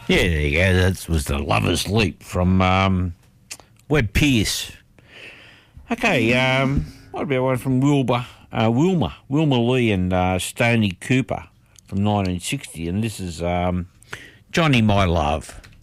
Yeah, there you go. That was the Lover's Leap from Webb Pierce. Okay, what about one from Wilma Lee and Stoney Cooper from 1960, and this is Johnny My Love.